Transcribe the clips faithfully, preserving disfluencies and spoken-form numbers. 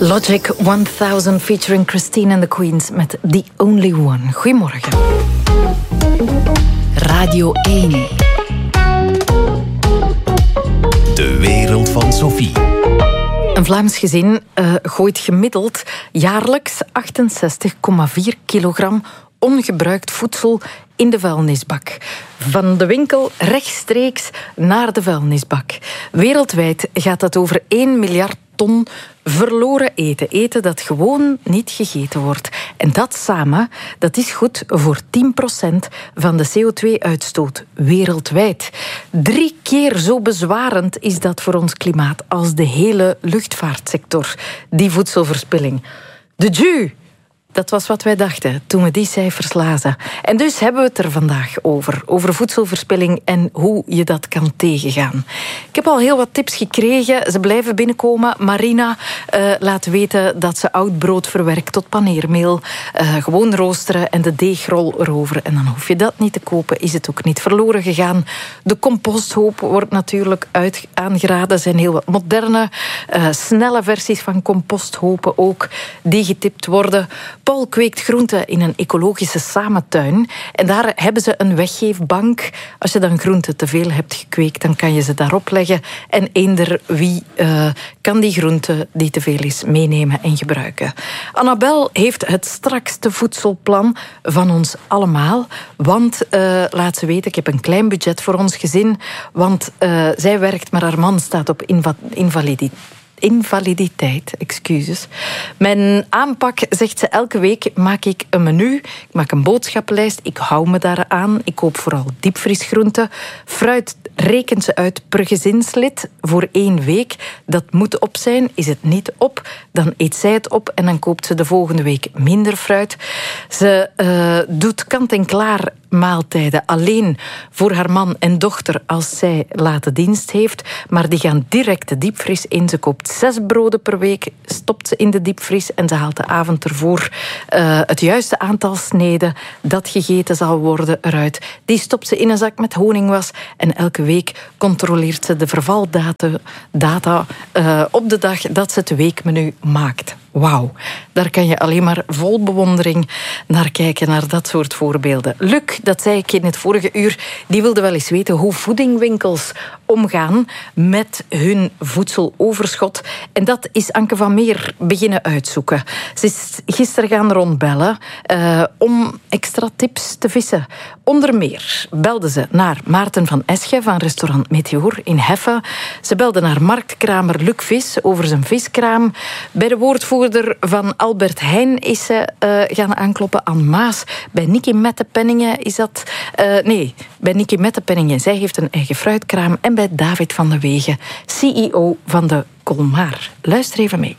Logic honderd featuring Christine and the Queens met The Only One. Goedemorgen. Radio één. De wereld van Sophie. Een Vlaams gezin uh, gooit gemiddeld jaarlijks achtenzestig komma vier kilogram ongebruikt voedsel in de vuilnisbak. Van de winkel rechtstreeks naar de vuilnisbak. Wereldwijd gaat het over één miljard ton verloren eten. Eten dat gewoon niet gegeten wordt. En dat samen, dat is goed voor tien procent van de C O twee uitstoot wereldwijd. Drie keer zo bezwarend is dat voor ons klimaat als de hele luchtvaartsector, die voedselverspilling. De Jew! Dat was wat wij dachten toen we die cijfers lazen. En dus hebben we het er vandaag over. Over voedselverspilling en hoe je dat kan tegengaan. Ik heb al heel wat tips gekregen. Ze blijven binnenkomen. Marina uh, laat weten dat ze oud brood verwerkt tot paneermeel. Uh, gewoon roosteren en de deegrol erover. En dan hoef je dat niet te kopen. Is het ook niet verloren gegaan. De composthoop wordt natuurlijk uit aangeraden. Er zijn heel wat moderne, uh, snelle versies van composthopen ook. Die getipt worden. Paul kweekt groenten in een ecologische samentuin. En daar hebben ze een weggeefbank. Als je dan groenten te veel hebt gekweekt, dan kan je ze daarop leggen. En eender wie uh, kan die groente die te veel is meenemen en gebruiken. Annabel heeft het strakste voedselplan van ons allemaal. Want, uh, laat ze weten, ik heb een klein budget voor ons gezin. Want uh, zij werkt, maar haar man staat op inva- invaliditeit. Invaliditeit, excuses. Mijn aanpak, zegt ze, elke week maak ik een menu. Ik maak een boodschappenlijst. Ik hou me daaraan. Ik koop vooral diepvriesgroenten. Fruit rekent ze uit per gezinslid voor één week. Dat moet op zijn. Is het niet op, dan eet zij het op en dan koopt ze de volgende week minder fruit. Ze uh, doet kant-en-klaar maaltijden alleen voor haar man en dochter als zij late dienst heeft. Maar die gaan direct de diepvries in. Ze koopt zes broden per week, stopt ze in de diepvries en ze haalt de avond ervoor uh, het juiste aantal sneden dat gegeten zal worden eruit. Die stopt ze in een zak met honingwas en elke week controleert ze de vervaldata data, uh, op de dag dat ze het weekmenu maakt. Wauw, daar kan je alleen maar vol bewondering naar kijken, naar dat soort voorbeelden. Luc, dat zei ik in het vorige uur, die wilde wel eens weten hoe voedingwinkels omgaan met hun voedseloverschot. En dat is Anke van Meer beginnen uitzoeken. Ze is gisteren gaan rondbellen uh, om extra tips te vissen. Onder meer belde ze naar Maarten van Esche van restaurant Meteor in Heffe. Ze belde naar marktkramer Luc Vis over zijn viskraam. Bij de woordvoerder van Albert Heijn is ze uh, gaan aankloppen. Anne Maas. Bij Nicky Mettepenningen is dat... Uh, nee, bij Nicky Mettepenningen. Zij heeft een eigen fruitkraam. En bij David van de Wegen, C E O van de Colmar. Luister even mee.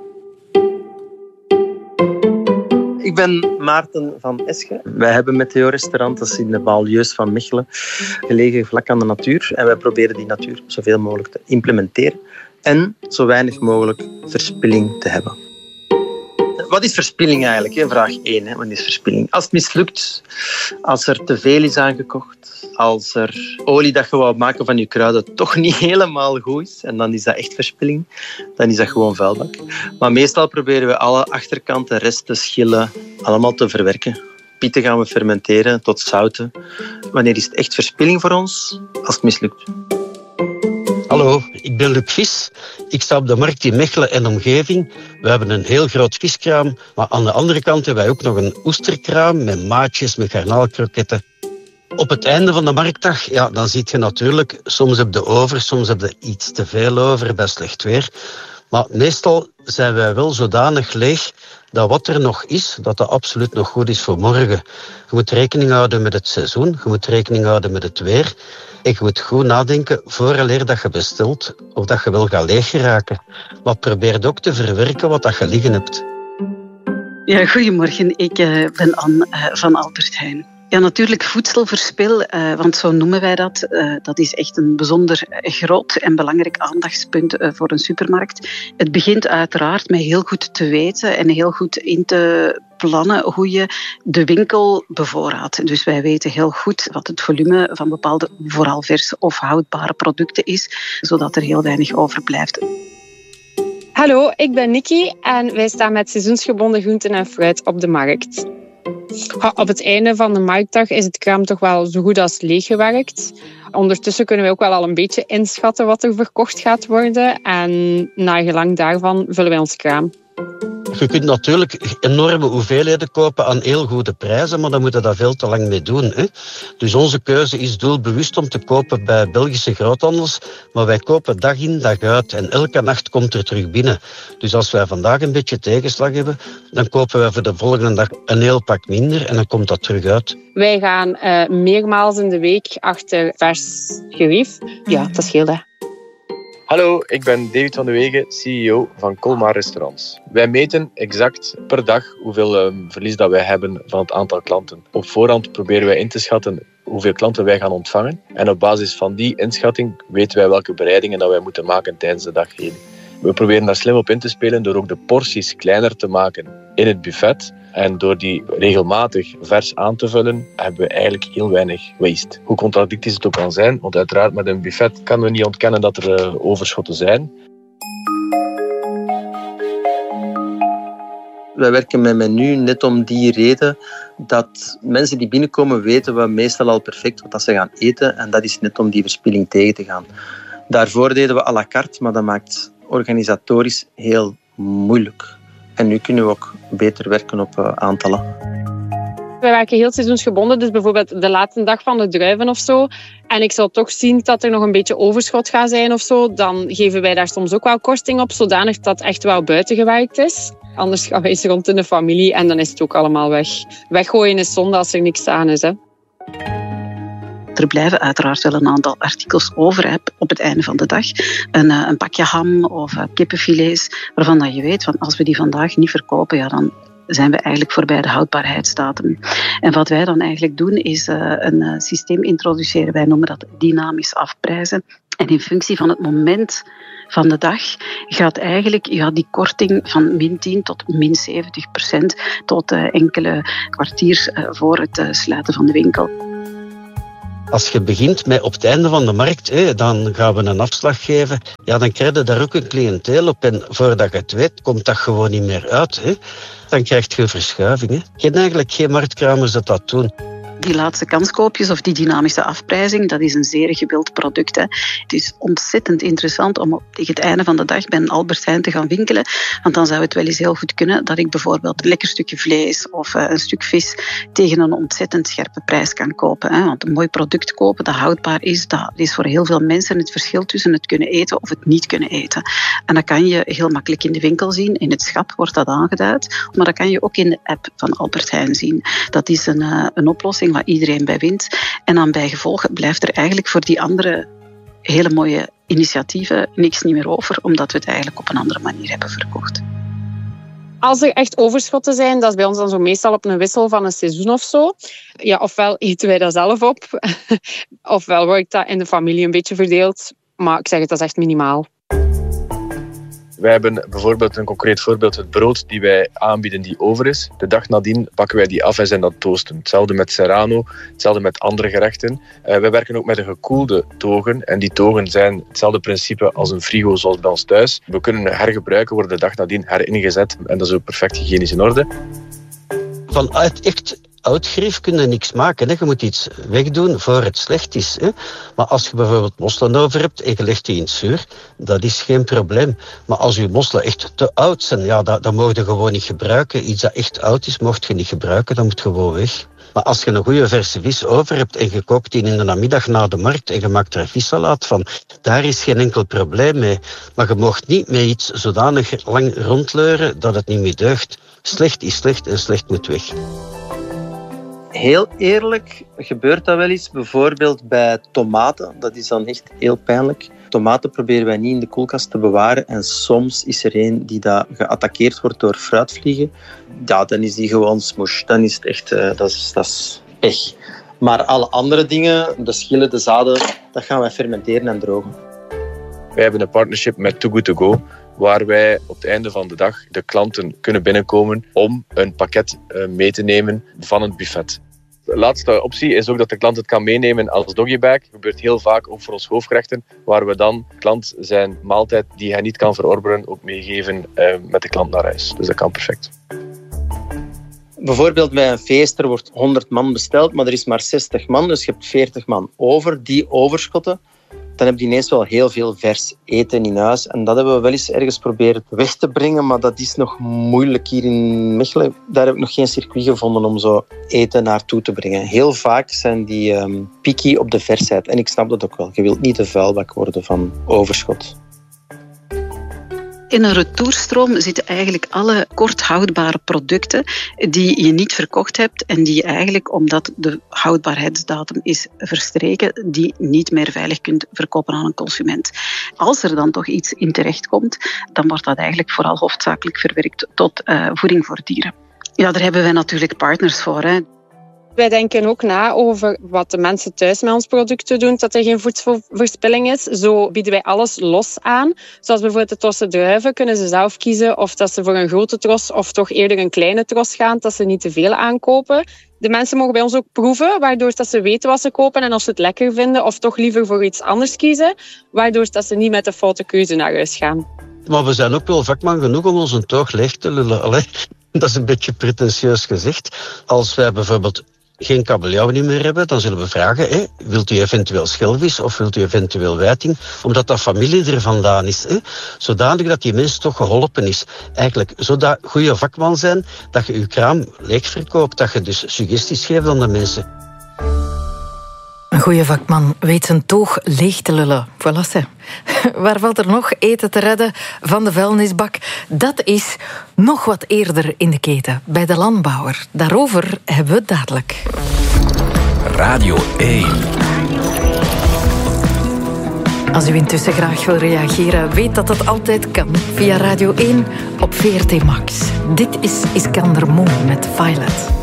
Ik ben Maarten van Esche. Wij hebben Meteor-restaurant, dat is in de banlieues van Mechelen, gelegen vlak aan de natuur. En wij proberen die natuur zoveel mogelijk te implementeren en zo weinig mogelijk verspilling te hebben. Wat is verspilling eigenlijk? Hè? Vraag één. Hè? Wat is verspilling? Als het mislukt, als er te veel is aangekocht, als er olie dat je wou maken van je kruiden toch niet helemaal goed is, en dan is dat echt verspilling, dan is dat gewoon vuilbak. Maar meestal proberen we alle achterkanten, resten, schillen, allemaal te verwerken. Pieten gaan we fermenteren tot zouten. Wanneer is het echt verspilling voor ons? Als het mislukt. Hallo, ik ben Luc Vis. Ik sta op de markt in Mechelen en omgeving. We hebben een heel groot viskraam, maar aan de andere kant hebben wij ook nog een oesterkraam met maatjes, met garnaalkroketten. Op het einde van de marktdag, ja, dan zie je natuurlijk, soms heb je over, soms heb je iets te veel over bij slecht weer. Maar meestal zijn wij wel zodanig leeg dat wat er nog is, dat dat absoluut nog goed is voor morgen. Je moet rekening houden met het seizoen, je moet rekening houden met het weer. En je moet goed nadenken vooraleer dat je bestelt of dat je wel gaat leeggeraken. Maar probeer ook te verwerken wat dat je liggen hebt. Ja, goedemorgen. Ik uh, ben Anne uh, van Albert Heijn. Ja, natuurlijk voedselverspil, uh, want zo noemen wij dat. Uh, dat is echt een bijzonder groot en belangrijk aandachtspunt uh, voor een supermarkt. Het begint uiteraard met heel goed te weten en heel goed in te plannen hoe je de winkel bevoorraadt. Dus wij weten heel goed wat het volume van bepaalde vooral verse of houdbare producten is, zodat er heel weinig overblijft. Hallo, ik ben Nikki en wij staan met seizoensgebonden groenten en fruit op de markt. Op het einde van de marktdag is het kraam toch wel zo goed als leeggewerkt. Ondertussen kunnen we ook wel al een beetje inschatten wat er verkocht gaat worden. En naar gelang daarvan vullen wij ons kraam. Je kunt natuurlijk enorme hoeveelheden kopen aan heel goede prijzen, maar dan moet je daar veel te lang mee doen. Hè? Dus onze keuze is doelbewust om te kopen bij Belgische groothandels, maar wij kopen dag in dag uit en elke nacht komt er terug binnen. Dus als wij vandaag een beetje tegenslag hebben, dan kopen wij voor de volgende dag een heel pak minder en dan komt dat terug uit. Wij gaan uh, meermaals in de week achter vers gerief. Ja, dat scheelt hè. Hallo, ik ben David van de Wegen, C E O van Colmar Restaurants. Wij meten exact per dag hoeveel um, verlies dat wij hebben van het aantal klanten. Op voorhand proberen wij in te schatten hoeveel klanten wij gaan ontvangen. En op basis van die inschatting weten wij welke bereidingen dat wij moeten maken tijdens de dag heen. We proberen daar slim op in te spelen door ook de porties kleiner te maken in het buffet. En door die regelmatig vers aan te vullen, hebben we eigenlijk heel weinig waste. Hoe contradictisch het ook kan zijn, want uiteraard met een buffet kunnen we niet ontkennen dat er uh, overschotten zijn. Wij werken met menu net om die reden dat mensen die binnenkomen weten we meestal al perfect wat ze gaan eten. En dat is net om die verspilling tegen te gaan. Daarvoor deden we à la carte, maar dat maakt organisatorisch heel moeilijk. En nu kunnen we ook beter werken op uh, aantallen. We werken heel seizoensgebonden, dus bijvoorbeeld de laatste dag van de druiven of zo. En ik zal toch zien dat er nog een beetje overschot gaat zijn of zo. Dan geven wij daar soms ook wel korting op, zodanig dat het echt wel buitengewerkt is. Anders gaan wij eens rond in de familie en dan is het ook allemaal weg. Weggooien is zonde als er niks aan is, hè. Er blijven uiteraard wel een aantal artikels over op het einde van de dag. Een, een pakje ham of kippenfilets, waarvan dat je weet, van als we die vandaag niet verkopen, ja, dan zijn we eigenlijk voorbij de houdbaarheidsdatum. En wat wij dan eigenlijk doen, is uh, een uh, systeem introduceren. Wij noemen dat dynamisch afprijzen. En in functie van het moment van de dag gaat eigenlijk ja, die korting van min tien tot min zeventig procent tot uh, enkele kwartiers uh, voor het uh, sluiten van de winkel. Als je begint met op het einde van de markt, hé, dan gaan we een afslag geven. Ja, dan krijg je daar ook een cliënteel op. En voordat je het weet, komt dat gewoon niet meer uit. Hé. Dan krijg je verschuiving. Hè. Je hebt eigenlijk geen marktkramers dat dat doen. Die laatste kanskoopjes of die dynamische afprijzing, dat is een zeer gewild product. Hè. Het is ontzettend interessant om tegen het einde van de dag bij een Albert Heijn te gaan winkelen. Want dan zou het wel eens heel goed kunnen dat ik bijvoorbeeld een lekker stukje vlees of een stuk vis tegen een ontzettend scherpe prijs kan kopen. Hè. Want een mooi product kopen dat houdbaar is, dat is voor heel veel mensen het verschil tussen het kunnen eten of het niet kunnen eten. En dat kan je heel makkelijk in de winkel zien. In het schap wordt dat aangeduid. Maar dat kan je ook in de app van Albert Heijn zien. Dat is een, uh, een oplossing waar iedereen bij wint. En dan bij gevolg blijft er eigenlijk voor die andere hele mooie initiatieven niks niet meer over, omdat we het eigenlijk op een andere manier hebben verkocht. Als er echt overschotten zijn, dat is bij ons dan zo meestal op een wissel van een seizoen of zo. Ja, ofwel eten wij dat zelf op, ofwel wordt dat in de familie een beetje verdeeld. Maar ik zeg het, dat is echt minimaal. Wij hebben bijvoorbeeld een concreet voorbeeld, het brood die wij aanbieden die over is. De dag nadien pakken wij die af en zijn dat toasten. Hetzelfde met serrano, hetzelfde met andere gerechten. Uh, wij werken ook met een gekoelde togen. En die togen zijn hetzelfde principe als een frigo zoals bij ons thuis. We kunnen hergebruiken, worden de dag nadien heringezet. En dat is ook perfect hygiënisch in orde. Vanuit echt oud grief kun je niks maken. Hè. Je moet iets wegdoen voor het slecht is. Hè. Maar als je bijvoorbeeld mosselen over hebt en je legt die in het zuur, dat is geen probleem. Maar als je mosselen echt te oud zijn, ja, dat, dat mag je gewoon niet gebruiken. Iets dat echt oud is, mocht je niet gebruiken, dat moet gewoon weg. Maar als je een goede verse vis over hebt en je kookt die in de namiddag na de markt en je maakt er een vissalaat van, daar is geen enkel probleem mee. Maar je mag niet met iets zodanig lang rondleuren dat het niet meer deugt. Slecht is slecht en slecht moet weg. Heel eerlijk gebeurt dat wel eens, bijvoorbeeld bij tomaten. Dat is dan echt heel pijnlijk. Tomaten proberen wij niet in de koelkast te bewaren en soms is er een die dat geattaqueerd wordt door fruitvliegen. Ja, dan is die gewoon smoes. Dan is het echt, uh, dat is, dat is pech. Maar alle andere dingen, de schillen, de zaden, dat gaan wij fermenteren en drogen. Wij hebben een partnership met Too Good To Go, waar wij op het einde van de dag de klanten kunnen binnenkomen om een pakket mee te nemen van het buffet. De laatste optie is ook dat de klant het kan meenemen als doggybag. Dat gebeurt heel vaak, ook voor ons hoofdgerechten, waar we dan de klant zijn maaltijd die hij niet kan verorberen ook meegeven uh, met de klant naar huis. Dus dat kan perfect. Bijvoorbeeld bij een feest, er wordt honderd man besteld, maar er is maar zestig man, dus je hebt veertig man over. Die overschotten, dan heb je ineens wel heel veel vers eten in huis. En dat hebben we wel eens ergens proberen weg te brengen, maar dat is nog moeilijk hier in Mechelen. Daar heb ik nog geen circuit gevonden om zo eten naartoe te brengen. Heel vaak zijn die um, picky op de versheid. En ik snap dat ook wel. Je wilt niet de vuilbak worden van overschot. In een retourstroom zitten eigenlijk alle kort houdbare producten die je niet verkocht hebt en die je eigenlijk, omdat de houdbaarheidsdatum is verstreken, die niet meer veilig kunt verkopen aan een consument. Als er dan toch iets in terechtkomt, dan wordt dat eigenlijk vooral hoofdzakelijk verwerkt tot uh, voeding voor dieren. Ja, daar hebben wij natuurlijk partners voor, hè. Wij denken ook na over wat de mensen thuis met ons producten doen, dat er geen voedselverspilling is. Zo bieden wij alles los aan. Zoals bijvoorbeeld de trossen druiven kunnen ze zelf kiezen of dat ze voor een grote tros of toch eerder een kleine tros gaan, dat ze niet te veel aankopen. De mensen mogen bij ons ook proeven, waardoor dat ze weten wat ze kopen en of ze het lekker vinden of toch liever voor iets anders kiezen, waardoor dat ze niet met de foute keuze naar huis gaan. Maar we zijn ook wel vakman genoeg om ons een toog leeg te lullen. Allee, dat is een beetje pretentieus gezegd. Als wij bijvoorbeeld geen kabeljauw niet meer hebben, dan zullen we vragen, hé, wilt u eventueel schelvis of wilt u eventueel wijting? Omdat dat familie er vandaan is. Hé? Zodanig dat die mens toch geholpen is. Eigenlijk zodat goede vakman zijn, dat je je kraam leeg verkoopt, dat je dus suggesties geeft aan de mensen. Een goede vakman weet zijn toog leeg te lullen. Voilà, ze. Waar valt er nog eten te redden van de vuilnisbak? Dat is nog wat eerder in de keten, bij de landbouwer. Daarover hebben we het dadelijk. Radio één. Als u intussen graag wil reageren, weet dat dat altijd kan. Via Radio één op V R T Max. Dit is Iskander Moon met Violet.